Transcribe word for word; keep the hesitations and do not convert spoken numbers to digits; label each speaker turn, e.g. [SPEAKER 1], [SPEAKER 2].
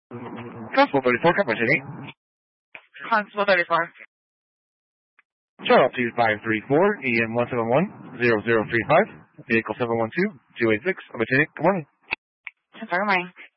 [SPEAKER 1] Constable thirty-four, coverage eight.
[SPEAKER 2] Constable thirty-four.
[SPEAKER 1] Charlotte two five three four, E M one seven one, zero zero three five, vehicle seven one two, two eight six, coverage eight, good morning.
[SPEAKER 2] Good morning.